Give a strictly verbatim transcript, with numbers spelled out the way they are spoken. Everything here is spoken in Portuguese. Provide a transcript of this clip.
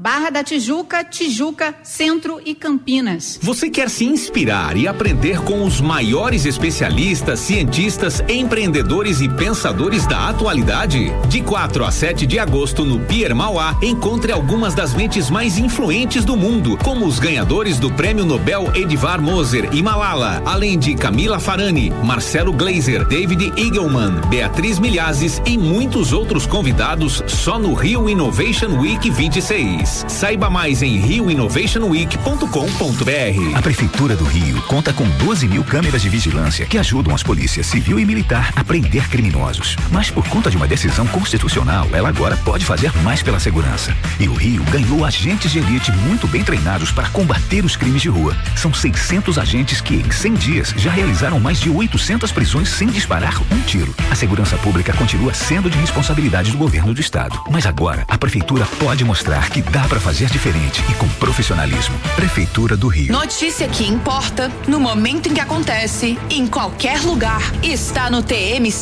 Barra da Tijuca, Tijuca, Centro e Campinas. Você quer se inspirar e aprender com os maiores especialistas, cientistas, empreendedores e pensadores da atualidade? De quatro a sete de agosto no Pier Mauá, encontre algumas das mentes mais influentes do mundo, como os ganhadores do Prêmio Nobel Edvar Moser e Malala, além de Camila Farani, Marcelo Gleiser, David Eagleman, Beatriz Milhazes e muitos outros convidados só no Rio Innovation Week vinte e seis. Saiba mais em rio innovation week ponto com ponto b r. A Prefeitura do Rio conta com doze mil câmeras de vigilância que ajudam as polícias civil e militar a prender criminosos. Mas por conta de uma decisão constitucional, ela agora pode fazer mais pela segurança. E o Rio ganhou agentes de elite muito bem treinados para combater os crimes de rua. São seiscentos agentes que em cem dias já realizaram mais de oitocentas prisões sem disparar um tiro. A segurança pública continua sendo de responsabilidade do governo do estado. Mas agora a Prefeitura pode mostrar que dá para fazer diferente e com profissionalismo. Prefeitura do Rio. Notícia que importa, no momento em que acontece, em qualquer lugar, está no T M